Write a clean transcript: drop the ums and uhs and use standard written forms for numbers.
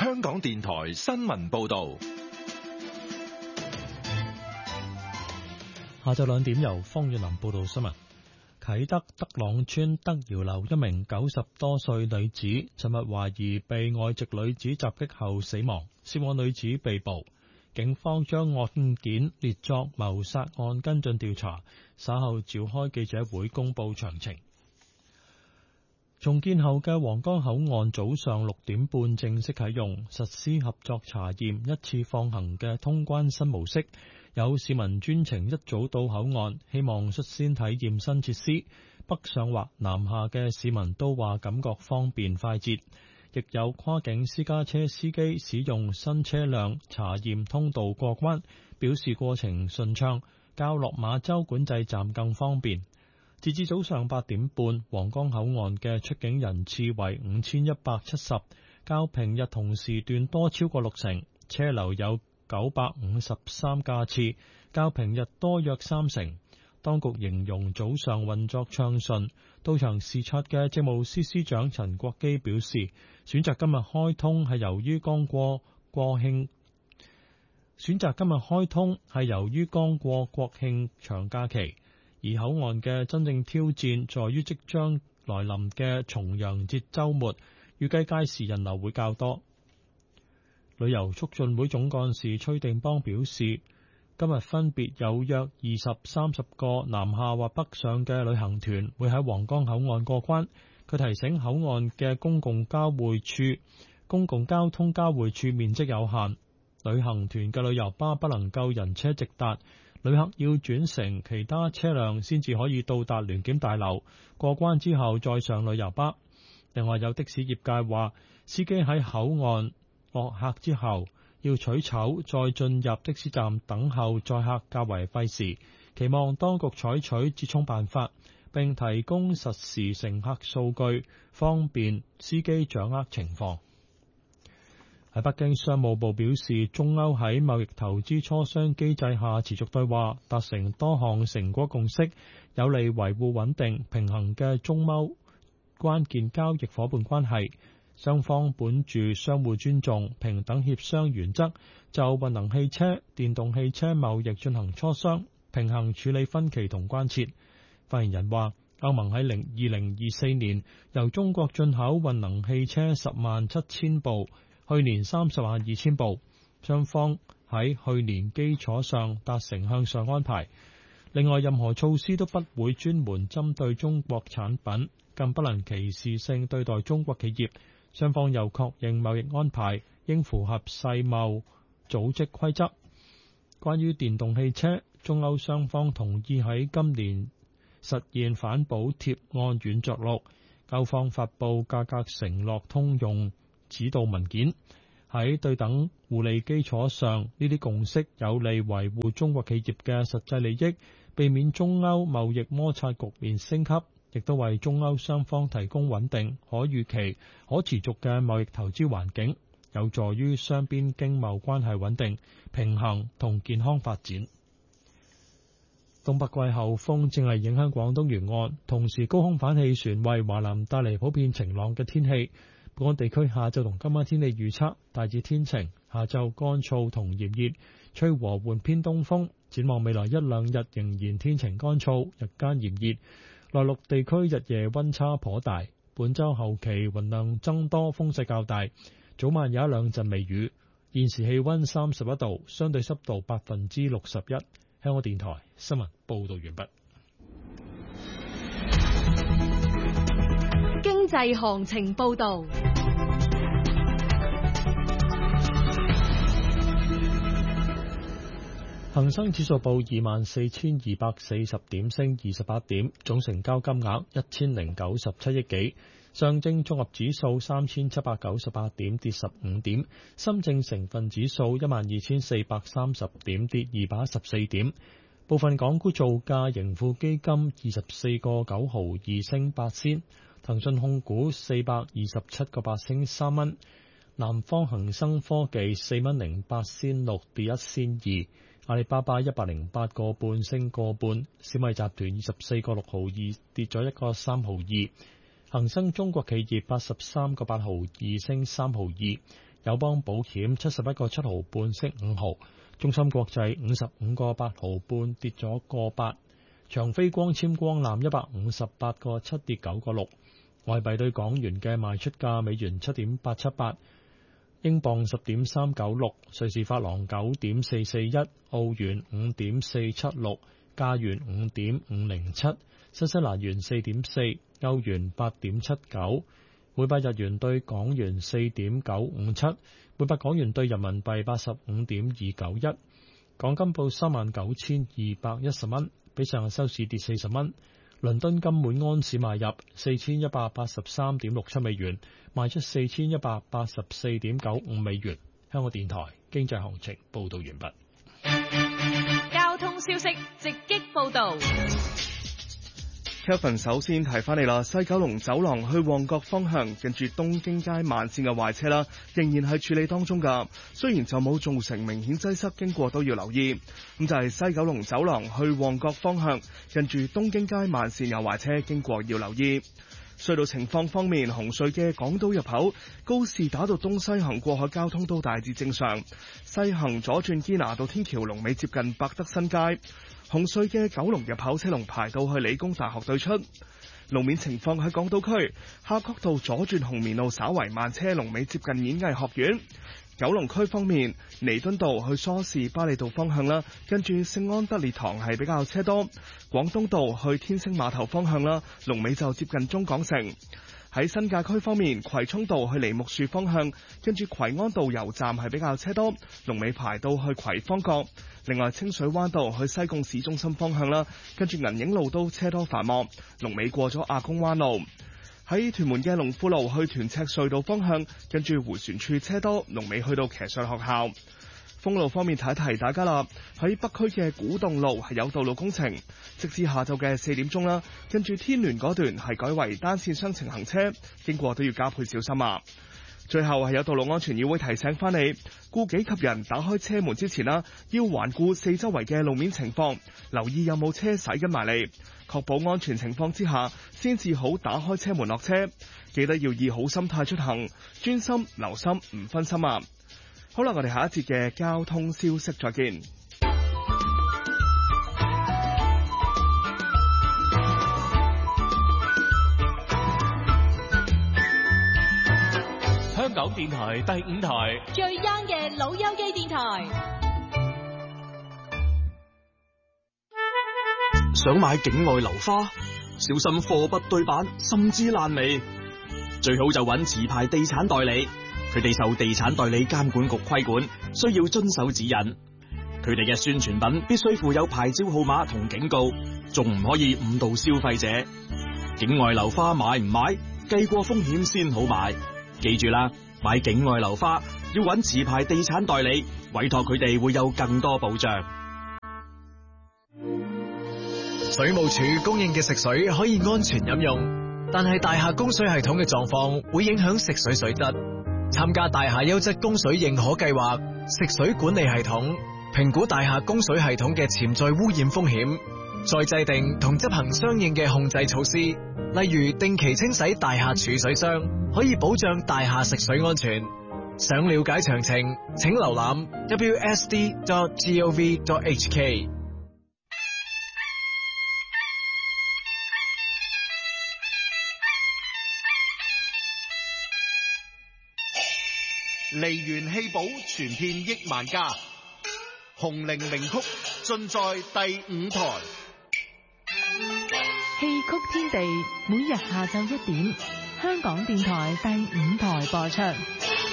香港電台新聞報道。 下晝2點由方遠林報道新聞。啟德德朗村德瑤樓一名90多歲女子，尋日懷疑被外籍女子襲擊後死亡，涉案女子被捕。警方將案件列作謀殺案跟進調查，稍後召開記者會公布詳情。重建後嘅皇崗口岸早上6點半正式啟用，實施合作查驗一次放行嘅通關新模式。有市民專程一早到口岸，希望率先體驗新設施。北上或南下嘅市民都話感覺方便快捷。亦有跨境私家車司機使用新車輛查驗通道過關，表示過程順暢，較落馬洲管制站更方便。截至早上8點半，皇崗口岸嘅出境人次為5170，較平日同時段多超過60%，車流有953架次，較平日多約30%。當局形容早上運作暢順。到場視察嘅政務司司長陳國基表示，選擇今日開通係由於剛過國慶長假期，而口岸嘅真正挑戰在於即將來臨嘅重陽節週末，預計屆時人流會較多。旅遊促進會總幹事崔定邦表示，今日分別有約20-30個南下或北上嘅旅行團會喺皇崗口岸過關。佢提醒口岸嘅公共交通交匯處面積有限，旅行團嘅旅遊巴不能夠人車直達，旅客要轉乘其他車輛先至可以到達聯檢大樓，過關之後再上旅遊巴。另外有的士業界話，司機喺口岸落客之後要取籌，再進入的士站等候載客較為費時，期望當局採取折衷辦法，並提供實時乘客數據，方便司機掌握情況。喺北京，商務部表示，中歐喺貿易投資磋商機制下持續對話，達成多項成果共識，有利維護穩定平衡嘅中歐關鍵交易夥伴關係。雙方本住相互尊重、平等協商原則，就混能汽車、電動汽車貿易進行磋商，平衡處理分歧同關切。發言人話，歐盟喺2024年由中國進口混能汽車107000部，去年302000部，雙方喺去年基礎上達成向上安排。另外，任何措施都不會專門針對中國產品，更不能歧視性對待中國企業。雙方又確認貿易安排應符合世貿組織規則。關於電動汽車，中歐雙方同意喺今年實現反補貼按軟着陸，歐方發布價格承諾通用指導文件。喺對等互利基礎上，呢啲共識有利維護中國企業嘅實際利益，避免中歐貿易摩擦局面升級，亦都為中歐雙方提供穩定、可預期、可持續嘅貿易投資環境，有助於雙邊經貿關係穩定、平衡同健康發展。東北季候風正係影響廣東沿岸，同時高空反氣旋為華南帶嚟普遍晴朗嘅天氣。本港地區下晝同今晚天氣預測大致天晴，下晝乾燥同炎熱，吹和緩偏東風。展望未來一兩日仍然天晴乾燥，日間炎熱。內陸地區日夜溫差頗大，本週後期雲量增多，風勢較大，早晚有一兩陣微雨。現時氣溫31度，相對濕度61%。香港電台新聞報道完畢。 經濟行情報道。 恒生指數報24,240點，升28點，總成交金額1097億幾。上證綜合指數3798點，跌15點。深證成分指數12,430點，跌214點。部分港股造價，盈富基金24個9毫2升8仙，騰訊控股427個8升3蚊，南方恒生科技4蚊08仙6跌1仙2。阿里巴巴108個半升個半，小米集團24個6毫2跌咗1個3毫2，恒生中國企業83個8毫2升3毫2， 友邦保險71個7毫半升5毫，中芯國際55個8毫半跌咗個8，長飛光纖光纜158個7跌9個6。外幣對港元嘅賣出價：美元7.878，英鎊10.396，瑞士法郎9.441，澳元5.476，加元5.507，新西蘭元4.4，歐元8.79，每百日元對港元4.957，每百港元對人民幣85.291。港金報39,210蚊，比上日收市跌40蚊。倫敦金每安士買入4183.67美元，賣出4184.95美元。香港電台經濟行情報道完畢。 交通消息直擊報道。 Kevin 首先提翻你啦，西九龍走廊去旺角方向近住東京街慢線嘅壞車啦，仍然係處理當中噶。雖然就冇造成明顯擠塞，經過都要留意。咁就係西九龍走廊去旺角方向近住東京街慢線有壞車，經過要留意。隧道情況方面，紅隧嘅港島入口告士打道東西行過海交通都大致正常，西行左轉堅拿道天橋龍尾接近百德新街。紅隧嘅九龍入口車龍排到去理工大學對出。路面情況喺港島區夏慤道左轉紅棉路稍為慢車，龍尾接近演藝學院。九龍區方面，彌敦道去梳士巴利道方向啦，跟住聖安德烈堂係比較車多。廣東道去天星碼頭方向啦，龍尾就接近中港城。喺新界區方面，葵涌道去梨木樹方向，跟住葵安道油站係比較車多，龍尾排到去葵芳角。另外，清水灣道去西貢市中心方向啦，跟住銀影路都車多繁忙，龍尾過咗亞公灣路。喺屯門嘅龍富路去屯赤隧道方向，跟住迴旋處車多，龍尾去到騎術學校。封路方面提一提大家啦，喺北區嘅古洞路係有道路工程，直至下晝嘅4點鐘啦，跟住天聯嗰段係改為單線雙程行車，經過都要加倍小心啊！最後係有道路安全議會提醒翻你，顧己及人，打開車門之前啦，要環顧四周圍嘅路面情況，留意有冇車駛緊埋嚟，確保安全情況之下，先至好打開車門落車。記得要以好心態出行，專心留心唔分心啊！好啦，我哋下一節嘅交通消息再見。 香港電台第5台最 young 嘅老友記電台。 想買境外樓花，小心貨不對版，甚至爛尾。最好就揾持牌地產代理，佢哋受地產代理監管局規管，需要遵守指引。佢哋嘅宣傳品必須附有牌照號碼同警告，仲唔可以誤導消費者。境外樓花買唔買，計過風險先好買。記住啦，買境外樓花要揾持牌地產代理，委託佢哋會有更多保障。 水務署供應嘅食水可以安全飲用，但係大廈供水系統嘅狀況會影響食水水質。參加大廈優質供水認可計劃，食水管理系統評估大廈供水系統嘅潛在污染風險，再制定同執行相應嘅控制措施，例如定期清洗大廈儲水箱，可以保障大廈食水安全。想了解詳情，請瀏覽 wsd.gov.hk。 梨園戲寶傳遍億萬家，紅伶名曲盡在第5台。 戲曲天地每日下晝1點，香港電台第5台播出。